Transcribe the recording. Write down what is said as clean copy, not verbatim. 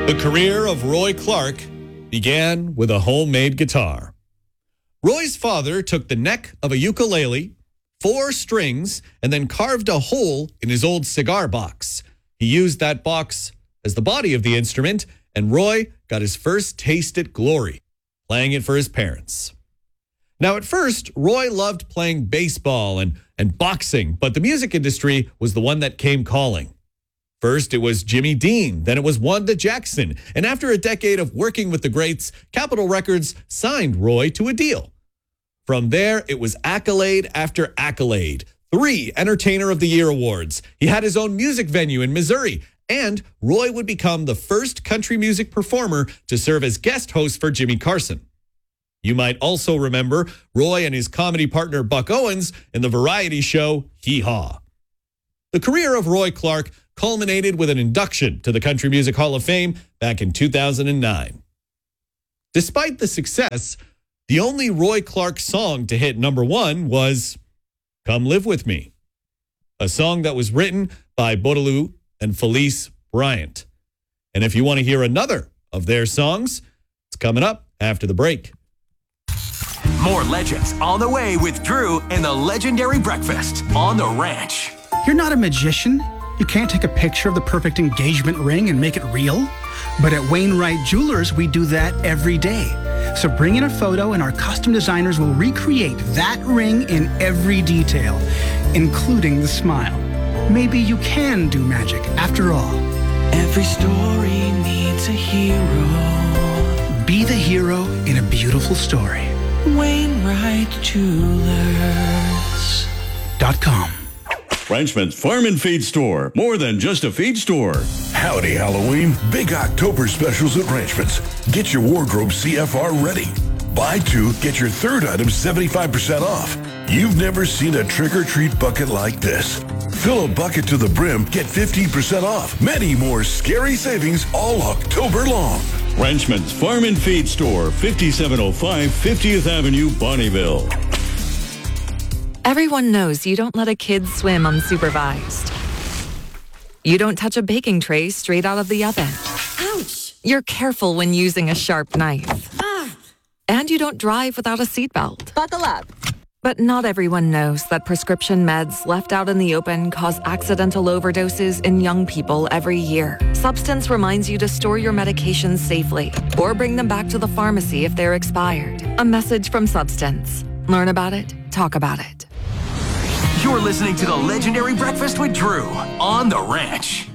The career of Roy Clark began with a homemade guitar. Roy's father took the neck of a ukulele, 4 strings, and then carved a hole in his old cigar box. He used that box as the body of the instrument, and Roy got his first taste at glory, playing it for his parents. Now, at first, Roy loved playing baseball and boxing, but the music industry was the one that came calling. First, it was Jimmy Dean, then it was Wanda Jackson, and after a decade of working with the greats, Capitol Records signed Roy to a deal. From there, it was accolade after accolade, 3 Entertainer of the Year awards. He had his own music venue in Missouri, and Roy would become the first country music performer to serve as guest host for Jimmy Carson. You might also remember Roy and his comedy partner Buck Owens in the variety show Hee Haw. The career of Roy Clark culminated with an induction to the Country Music Hall of Fame back in 2009. Despite the success, the only Roy Clark song to hit #1 was Come Live With Me, a song that was written by Boudaloo and Felice Bryant. And if you want to hear another of their songs, it's coming up after the break. More legends on the way with Drew and the legendary breakfast on the ranch. You're not a magician. You can't take a picture of the perfect engagement ring and make it real. But at Wainwright Jewelers, we do that every day. So bring in a photo and our custom designers will recreate that ring in every detail, including the smile. Maybe you can do magic after all. Every story needs a hero. Be the hero in a beautiful story. Wainwright Jewelers.com. Ranchman's Farm and Feed Store. More than just a feed store. Howdy, Halloween. Big October specials at Ranchman's. Get your wardrobe CFR ready. Buy 2, get your 3rd item 75% off. You've never seen a trick-or-treat bucket like this. Fill a bucket to the brim, get 15% off. Many more scary savings all October long. Ranchman's Farm and Feed Store, 5705 50th Avenue, Bonneville. Everyone knows you don't let a kid swim unsupervised. You don't touch a baking tray straight out of the oven. Ouch! You're careful when using a sharp knife. And you don't drive without a seatbelt. Buckle up. But not everyone knows that prescription meds left out in the open cause accidental overdoses in young people every year. Substance reminds you to store your medications safely or bring them back to the pharmacy if they're expired. A message from Substance. Learn about it, talk about it. You're listening to the legendary breakfast with Drew on the ranch.